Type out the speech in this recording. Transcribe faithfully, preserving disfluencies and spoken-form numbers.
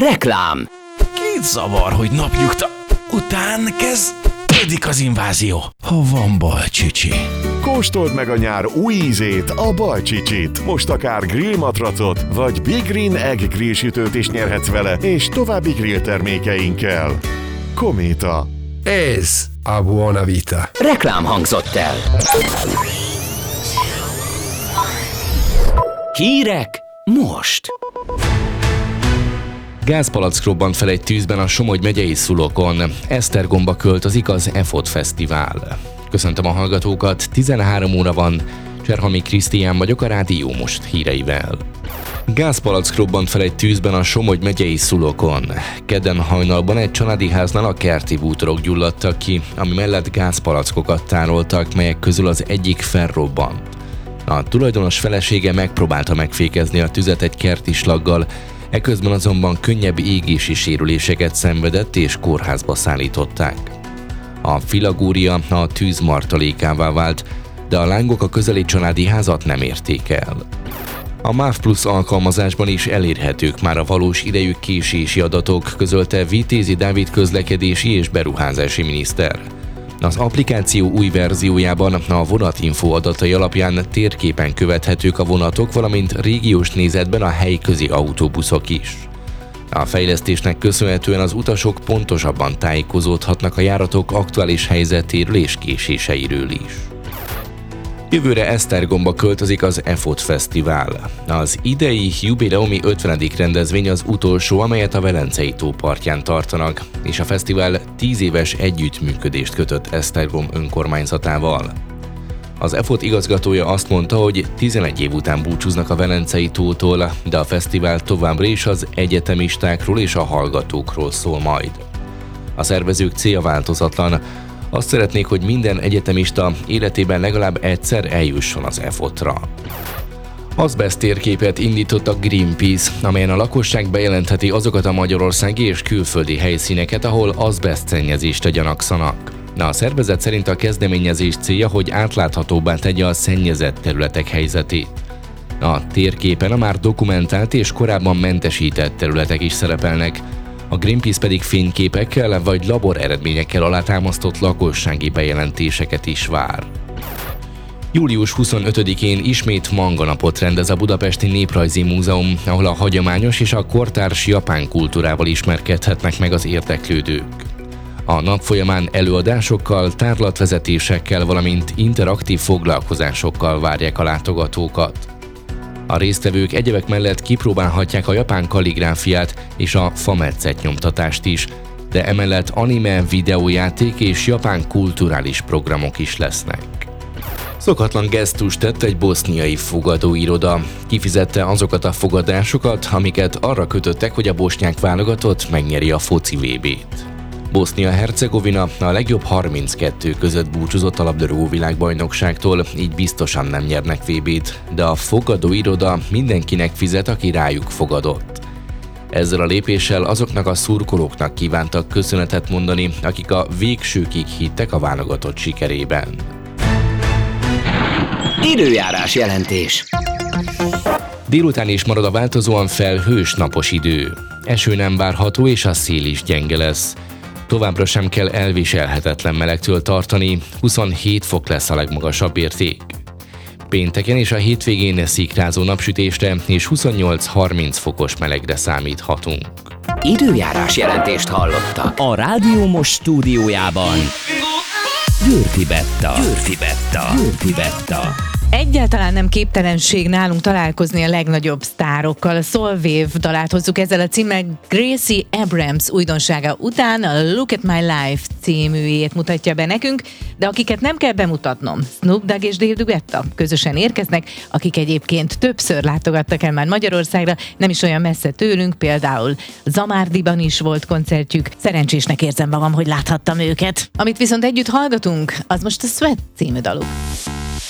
Reklám. Két zavar, hogy napnyugta után kezdődik az invázió. Ha van Balcsicsi. Kóstold meg a nyár új ízét, a Balcsicsit. Most akár grillmatracot, vagy Big Green Egg grillsütőt is nyerhetsz vele, és további grill termékeinkkel. Kométa. Ez a Buona Vita. Reklám hangzott el. Hírek most. Gázpalack robbant fel egy tűzben a Somogy megyei Szulokon. Esztergomba költözik az e fot Fesztivál. Köszöntöm a hallgatókat, tizenhárom óra van, Cserhalmi Krisztián vagyok a Rádió Most híreivel. Gázpalack robbant fel egy tűzben a Somogy megyei Szulokon. Kedden hajnalban egy családi háznál a kerti bútorok gyulladtak ki, ami mellett gázpalackokat tároltak, melyek közül az egyik felrobbant. A tulajdonos felesége megpróbálta megfékezni a tüzet egy kerti slaggal, eközben azonban könnyebb égési sérüléseket szenvedett és kórházba szállították. A filagúria a tűz martalékává vált, de a lángok a közeli családi házat nem érték el. A MÁV Plus alkalmazásban is elérhetők már a valós idejű késési adatok, közölte Vitézi Dávid közlekedési és beruházási miniszter. Az applikáció új verziójában a vonatinfo adatai alapján térképen követhetők a vonatok, valamint régiós nézetben a helyközi autóbuszok is. A fejlesztésnek köszönhetően az utasok pontosabban tájékozódhatnak a járatok aktuális helyzetéről és késéseiről is. Jövőre Esztergomba költözik az e fot Fesztivál. Az idei jubileumi ötvenedik rendezvény az utolsó, amelyet a Velencei tó partján tartanak, és a fesztivál tíz éves együttműködést kötött Esztergom önkormányzatával. Az e fot igazgatója azt mondta, hogy tizenegy év után búcsúznak a Velencei tótól, de a fesztivál továbbra is az egyetemistákról és a hallgatókról szól majd. A szervezők célja változatlan. Azt szeretnék, hogy minden egyetemista életében legalább egyszer eljusson az e fotra. Azbeszt térképet indított a Greenpeace, amelyen a lakosság bejelentheti azokat a magyarországi és külföldi helyszíneket, ahol azbesztszennyezést gyanakszanak. A szervezet szerint a kezdeményezés célja, hogy átláthatóbbá tegye a szennyezett területek helyzetét. A térképen a már dokumentált és korábban mentesített területek is szerepelnek, a Greenpeace pedig fényképekkel vagy labor eredményekkel alátámasztott lakossági bejelentéseket is vár. július huszonötödikén ismét manga napot rendez a Budapesti Néprajzi Múzeum, ahol a hagyományos és a kortárs japán kultúrával ismerkedhetnek meg az érdeklődők. A nap folyamán előadásokkal, tárlatvezetésekkel, valamint interaktív foglalkozásokkal várják a látogatókat. A résztvevők egyebek mellett kipróbálhatják a japán kalligráfiát és a fametszet nyomtatást is, de emellett anime, videójáték és japán kulturális programok is lesznek. Szokatlan gesztust tett egy boszniai fogadóiroda. Kifizette azokat a fogadásokat, amiket arra kötöttek, hogy a bosnyák válogatott megnyeri a foci vé bét. Bosznia-Hercegovina a legjobb harminckettő között búcsúzott a labdarúgó világbajnokságtól, így biztosan nem nyernek vé bét, de a fogadóiroda mindenkinek fizet, aki rájuk fogadott. Ezzel a lépéssel azoknak a szurkolóknak kívántak köszönetet mondani, akik a végsőkig hittek a válogatott sikerében. Időjárás jelentés. Délután is marad a változóan felhős napos idő. Eső nem várható és a szél is gyenge lesz. Továbbra sem kell elviselhetetlen melegtől tartani, huszonhét fok lesz a legmagasabb érték. Pénteken és a hétvégén szikrázó napsütésre és huszonnyolc-harminc fokos melegre számíthatunk. Időjárás jelentést hallottak a Rádió Most stúdiójában. Győrfi Betta. Győrfi Betta. Győrfi Betta. Egyáltalán nem képtelenség nálunk találkozni a legnagyobb sztárokkal. A Soul Wave dalát hozzuk ezzel a címmel. Gracie Abrams újdonsága után a Look at My Life címűjét mutatja be nekünk, de akiket nem kell bemutatnom, Snoop Dogg és David Guetta közösen érkeznek, akik egyébként többször látogattak el már Magyarországra, nem is olyan messze tőlünk, például Zamárdiban is volt koncertjük. Szerencsésnek érzem magam, hogy láthattam őket. Amit viszont együtt hallgatunk, az most a Sweat című daluk.